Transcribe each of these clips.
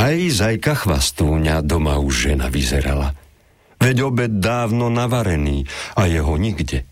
Aj zajka Chvastúňa doma už žena vyzerala. Veď obed dávno navarený a jeho nikde.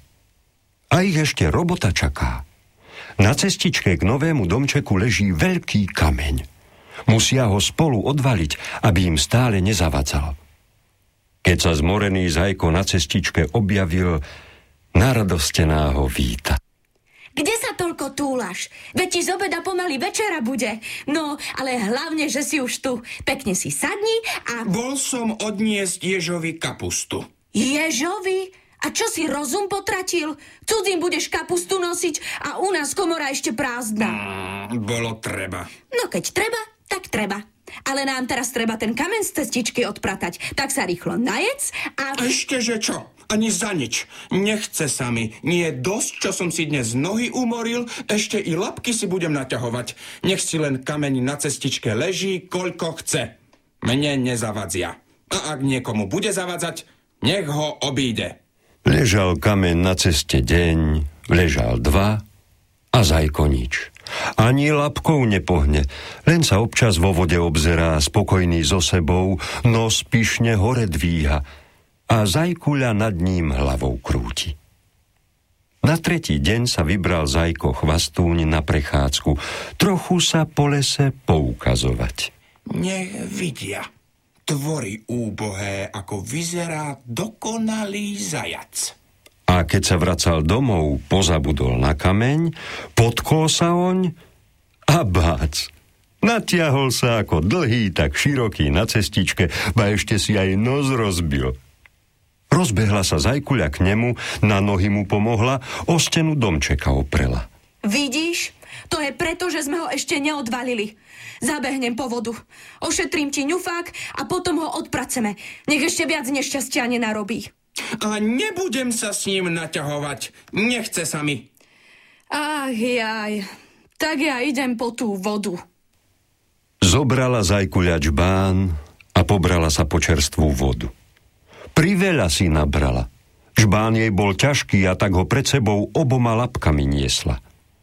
A ich ešte robota čaká. Na cestičke k novému domčeku leží veľký kameň. Musia ho spolu odvaliť, aby im stále nezavadzal. Keď sa zmorený zajko na cestičke objavil, naradostená ho víta. Kde sa toľko túlaš? Veď ti z obeda pomaly večera bude. No, ale hlavne, že si už tu. Pekne si sadni a... Bol som odniesť Ježovi kapustu. Ježovi? A čo si rozum potratil? Cudzím budeš kapustu nosiť a u nás komora ešte prázdna. Bolo treba. No keď treba, tak treba. Ale nám teraz treba ten kameň z cestičky odpratať. Tak sa rýchlo najedz a... Ešte, že čo? Ani za nič. Nechce sa mi. Nie je dosť, čo som si dnes nohy umoril, ešte i labky si budem naťahovať. Nech si len kameň na cestičke leží, koľko chce. Mne nezavadzia. A ak niekomu bude zavadzať, nech ho obíde. Ležal kameň na ceste deň, ležal 2 a zajko nič. Ani labkou nepohne, len sa občas vo vode obzerá, spokojný so sebou, nos pyšne hore dvíha a zajkuľa nad ním hlavou krúti. Na tretí deň sa vybral zajko Chvastúň na prechádzku, trochu sa po lese poukazovať. Nech vidia. Tvory úbohé, ako vyzerá dokonalý zajac. A keď sa vracal domov, pozabudol na kameň, potkol sa oň a bác. Natiahol sa ako dlhý, tak široký na cestičke, ba ešte si aj nos rozbil. Rozbehla sa zajkuľa k nemu, na nohy mu pomohla, o stenu domčeka oprela. Vidíš? To je preto, že sme ho ešte neodvalili. Zabehnem po vodu. Ošetrím ti ňufák a potom ho odpraceme. Nech ešte viac nešťastia nenarobí. A nebudem sa s ním naťahovať. Nechce sa mi. Ach jaj, tak ja idem po tú vodu. Zobrala zajkuľa džbán a pobrala sa po čerstvú vodu. Priveľa si nabrala. Žbán jej bol ťažký a tak ho pred sebou oboma labkami niesla.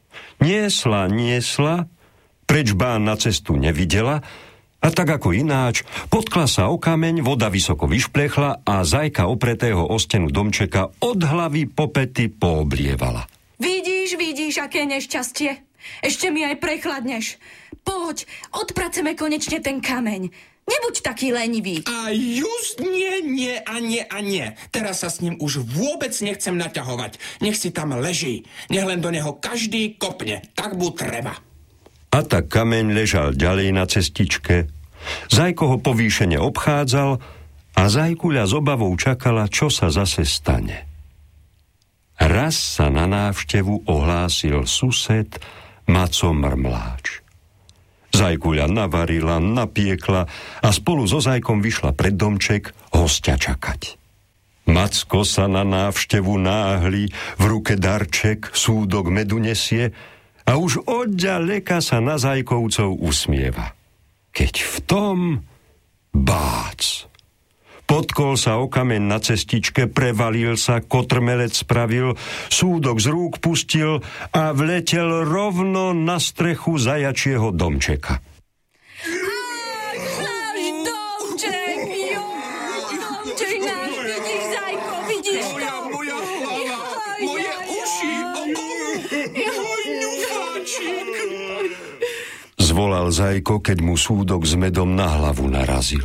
Niesla, preč žbán na cestu nevidela a tak ako ináč, potkla sa o kameň, voda vysoko vyšplechla a zajka opretého o stenu domčeka od hlavy po pety pooblievala. Vidíš, aké nešťastie. Ešte mi aj prechladneš. Poď, odpraceme konečne ten kameň. Nebuď taký lenivý. A just nie. Teraz sa s ním už vôbec nechcem naťahovať. Nech si tam leží. Nech len do neho každý kopne. Tak mu treba. A tak kameň ležal ďalej na cestičke. Zajko ho povýšene obchádzal a zajkuľa s obavou čakala, čo sa zase stane. Raz sa na návštevu ohlásil sused Maco Mrmláč. Zajkuľa navarila, napiekla a spolu so zajkom vyšla pred domček hostia čakať. Macko sa na návštevu náhli, v ruke darček, súdok medu nesie a už odďaleka sa na zajkovcov usmieva. Keď v tom bác. Potkol sa o kameň na cestičke, prevalil sa, kotrmelec spravil, súdok z rúk pustil a vletel rovno na strechu zajačieho domčeka. Náš domček, domček náš, vidíš, zajko, vidíš to? Moja hlava, moje uši, môj ňufáčik. Zvolal zajko, keď mu súdok s medom na hlavu narazil.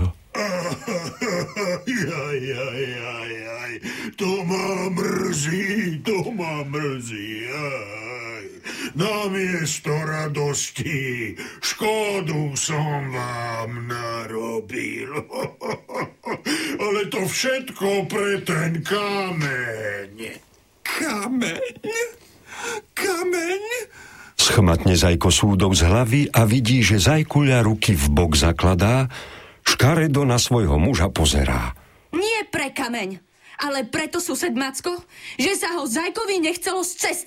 Jaj, to ma mrzí, jaj. Namiesto radosti škodu som vám narobil. Ale to všetko pre ten kameň. Kameň? Schmatne zajko súdok z hlavy a vidí, že zajkuľa ruky v bok zakladá, škaredo na svojho muža pozerá. Nie pre kameň, ale preto, sused Macko, že sa ho zajkovi nechcelo z cesty